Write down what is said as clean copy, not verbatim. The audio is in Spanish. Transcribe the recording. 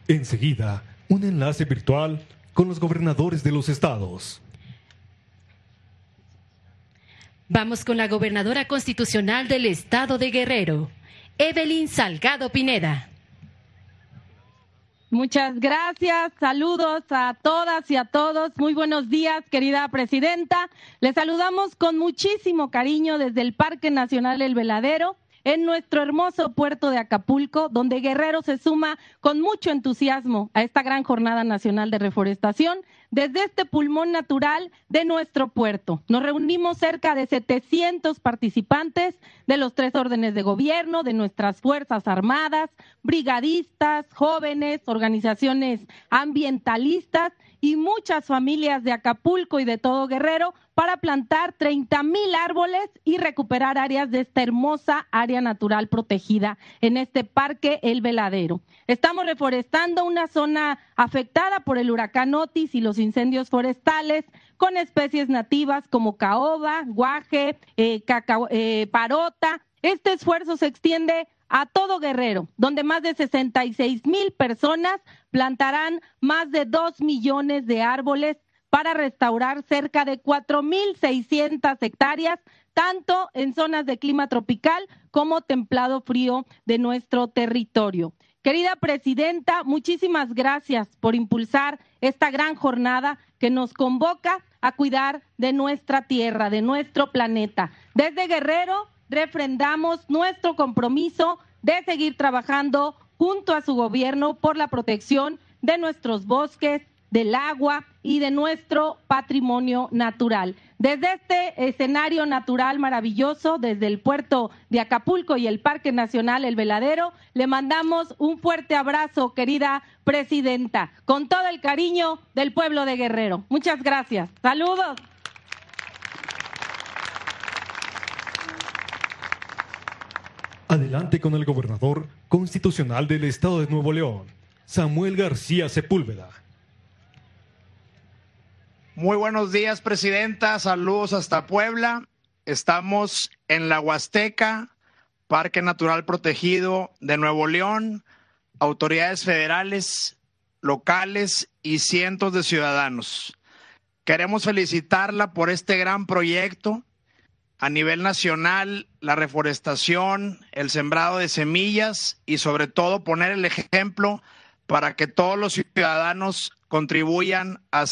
Enseguida, un enlace virtual con los gobernadores de los estados. Vamos con la gobernadora constitucional del estado de Guerrero, Evelyn Salgado Pineda. Muchas gracias, saludos a todas y a todos. Muy buenos días, querida presidenta. Les saludamos con muchísimo cariño desde el Parque Nacional El Veladero, en nuestro hermoso puerto de Acapulco, donde Guerrero se suma con mucho entusiasmo a esta gran jornada nacional de reforestación desde este pulmón natural de nuestro puerto. Nos reunimos cerca de 700 participantes de los 3 órdenes de gobierno, de nuestras Fuerzas Armadas, brigadistas, jóvenes, organizaciones ambientalistas y muchas familias de Acapulco y de todo Guerrero para plantar 30,000 árboles y recuperar áreas de esta hermosa área natural protegida en este Parque El Veladero. Estamos reforestando una zona afectada por el huracán Otis y los incendios forestales con especies nativas como caoba, guaje, parota. Este esfuerzo se extiende a todo Guerrero, donde más de 66,000 personas plantarán más de 2 millones de árboles para restaurar cerca de 4,600 hectáreas, tanto en zonas de clima tropical como templado frío de nuestro territorio. Querida presidenta, muchísimas gracias por impulsar esta gran jornada que nos convoca a cuidar de nuestra tierra, de nuestro planeta. Desde Guerrero refrendamos nuestro compromiso de seguir trabajando junto a su gobierno por la protección de nuestros bosques, del agua y de nuestro patrimonio natural. Desde este escenario natural maravilloso, desde el puerto de Acapulco y el Parque Nacional El Veladero, le mandamos un fuerte abrazo, querida presidenta, con todo el cariño del pueblo de Guerrero. Muchas gracias. Saludos. Adelante con el gobernador constitucional del estado de Nuevo León, Samuel García Sepúlveda. Muy buenos días, presidenta. Saludos hasta Puebla. Estamos en la Huasteca, Parque Natural Protegido de Nuevo León, autoridades federales, locales y cientos de ciudadanos. Queremos felicitarla por este gran proyecto. A nivel nacional, la reforestación, el sembrado de semillas y sobre todo poner el ejemplo para que todos los ciudadanos contribuyan a